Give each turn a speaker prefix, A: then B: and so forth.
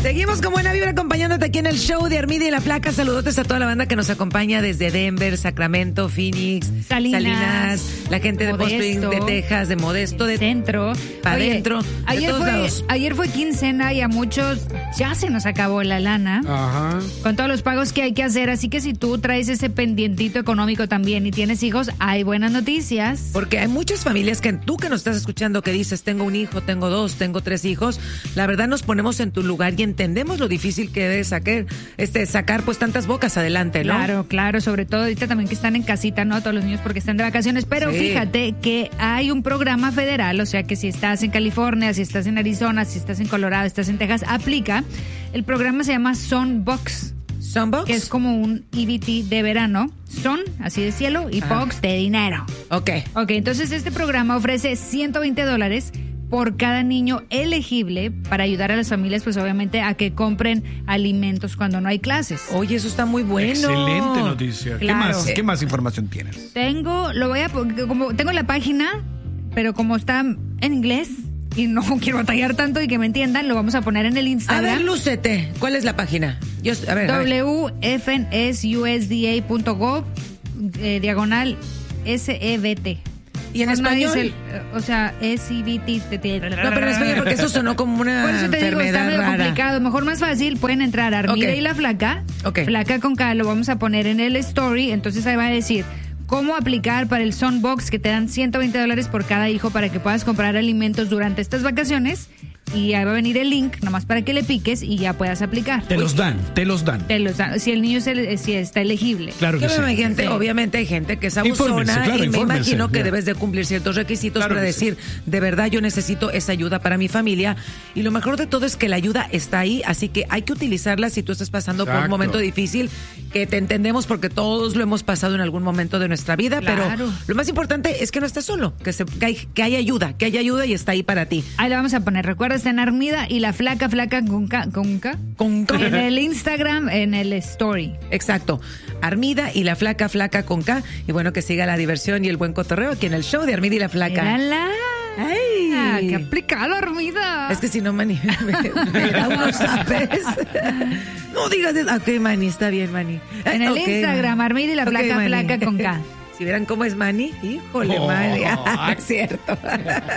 A: Seguimos con buena vibra acompañándote aquí en el show de Armida y la Flaca. Saludotes a toda la banda que nos acompaña desde Denver, Sacramento, Phoenix, Salinas, la gente de Modesto, Spring, de Texas, de Modesto, de
B: Centro,
A: para adentro, de todos lados.
B: Ayer fue quincena y a muchos ya se nos acabó la lana.
C: Ajá.
B: Con todos los pagos que hay que hacer, así que si tú traes ese pendientito económico también y tienes hijos, hay buenas noticias.
A: Porque hay muchas familias que tú que nos estás escuchando que dices, tengo un hijo, tengo dos, tengo tres hijos, la verdad nos ponemos en tu lugar y entendemos lo difícil que es sacar pues tantas bocas adelante, ¿no?
B: Claro, sobre todo ahorita también que están en casita, ¿no? Todos los niños porque están de vacaciones, pero sí. Fíjate que hay un programa federal, o sea que si estás en California, si estás en Arizona, si estás en Colorado, estás en Texas, aplica. El programa se llama Sunbox.
A: ¿Sunbox?
B: Que es como un EBT de verano. Sun, así de cielo, y box de dinero.
A: Ok,
B: entonces este programa ofrece $120 por cada niño elegible para ayudar a las familias, pues obviamente a que compren alimentos cuando no hay clases.
A: Oye, eso está muy bueno.
C: Excelente noticia.
B: Claro.
C: ¿Qué más información tienes?
B: Tengo la página, pero como está en inglés y no quiero batallar tanto y que me entiendan, lo vamos a poner en el Instagram.
A: A ver, lúcete, ¿cuál es la página?
B: WFNSUSDA.gov diagonal SEBT.
A: ¿Y en español?
B: SEBT.
A: No, pero en español porque eso sonó como una
B: por eso te digo, está medio
A: rara.
B: complicado. Mejor más fácil, pueden entrar a Armida y la Flaca. Flaca con K, lo vamos a poner en el story. Entonces ahí va a decir cómo aplicar para el Sunbox, que te dan $120 por cada hijo para que puedas comprar alimentos durante estas vacaciones. Y ahí va a venir el link, nomás para que le piques y ya puedas aplicar.
C: Te los dan.
B: Si el niño si está elegible.
C: Claro que sí.
A: Obviamente hay gente que es abusona y me imagino que debes de cumplir ciertos requisitos para decir, de verdad yo necesito esa ayuda para mi familia. Y lo mejor de todo es que la ayuda está ahí, así que hay que utilizarla si tú estás pasando por un momento difícil, que te entendemos porque todos lo hemos pasado en algún momento de nuestra vida, pero lo más importante es que no estás solo, que hay ayuda y está ahí para ti.
B: Ahí lo vamos a poner, recuerda, está en Armida y la Flaca con K. En el Instagram, en el story.
A: Exacto. Armida y la Flaca con K. Y bueno, que siga la diversión y el buen cotorreo aquí en el show de Armida y la Flaca.
B: ¡Mírala!
A: ¡Ay!
B: ¡Qué aplicado, Armida!
A: Es que si no, Manny, me da unos zapes. No digas eso. Ok, Manny, está bien, Manny.
B: En el Instagram, Armida y la Flaca con K.
A: Si vieran cómo es Manny, híjole, Manny. Es cierto.